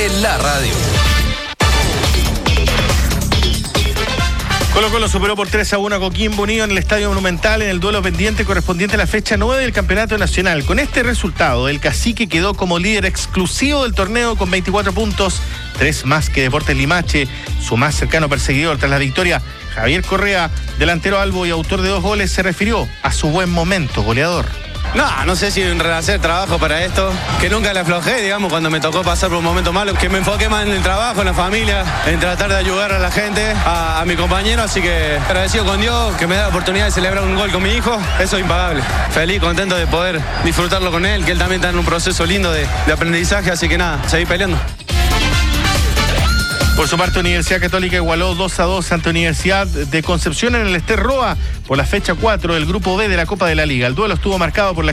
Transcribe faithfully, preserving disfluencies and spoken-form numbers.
de la radio. Colo Colo superó por tres a uno a Coquimbo Unido en el Estadio Monumental en el duelo pendiente correspondiente a la fecha nueve del Campeonato Nacional. Con este resultado, el Cacique quedó como líder exclusivo del torneo con veinticuatro puntos, tres más que Deportes Limache, su más cercano perseguidor. Tras la victoria, Javier Correa, delantero albo y autor de dos goles, se refirió a su buen momento goleador. No, no sé si hacer trabajo para esto, que nunca le aflojé, digamos, cuando me tocó pasar por un momento malo, que me enfoqué más en el trabajo, en la familia, en tratar de ayudar a la gente, a, a mi compañero, así que agradecido con Dios, que me da la oportunidad de celebrar un gol con mi hijo, eso es impagable. Feliz, contento de poder disfrutarlo con él, que él también está en un proceso lindo de, de aprendizaje, así que nada, seguir peleando. Por su parte, Universidad Católica igualó dos a dos ante Universidad de Concepción en el Ester Roa por la fecha cuatro del Grupo B de la Copa de la Liga. El duelo estuvo marcado por la